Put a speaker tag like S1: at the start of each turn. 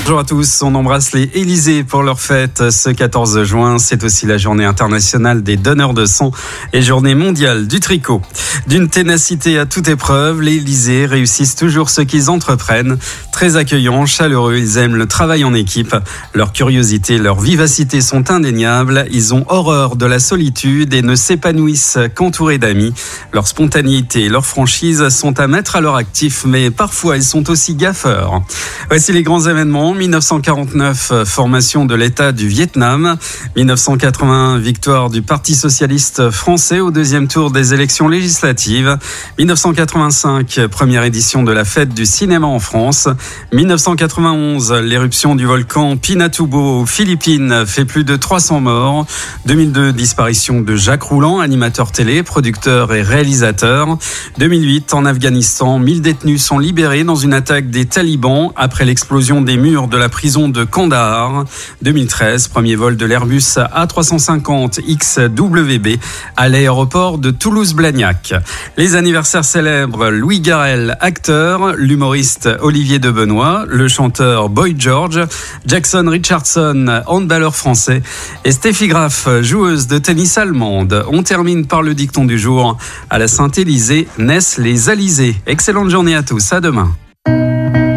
S1: Bonjour à tous, on embrasse les Élysées pour leur fête ce 14 juin. C'est aussi la journée internationale des donneurs de sang et journée mondiale du tricot. D'une ténacité à toute épreuve, les Élysées réussissent toujours ce qu'ils entreprennent. Très accueillants, chaleureux, ils aiment le travail en équipe. Leur curiosité, leur vivacité sont indéniables. Ils ont horreur de la solitude et ne s'épanouissent qu'entourés d'amis. Leur spontanéité et leur franchise sont à mettre à leur actif, mais parfois ils sont aussi gaffeurs. Voici les grands événements. 1949, formation de l'État du Vietnam. 1981, victoire du Parti socialiste français au deuxième tour des élections législatives. 1985, première édition de la fête du cinéma en France. 1991, l'éruption du volcan Pinatubo aux Philippines fait plus de 300 morts. 2002, disparition de Jacques Rouland, animateur télé, producteur et réalisateur. 2008, en Afghanistan, 1000 détenus sont libérés dans une attaque des talibans après l'explosion des murs de la prison de Kandahar. 2013, premier vol de l'Airbus A350 XWB à l'aéroport de Toulouse-Blagnac. Les anniversaires célèbres: Louis Garrel, acteur, l'humoriste Olivier Debenoy, le chanteur Boy George, Jackson Richardson, handballeur français, et Steffi Graf, joueuse de tennis allemande. On termine par le dicton du jour. À la Saint-Élysée naissent les Alizés. Excellente journée à tous, à demain.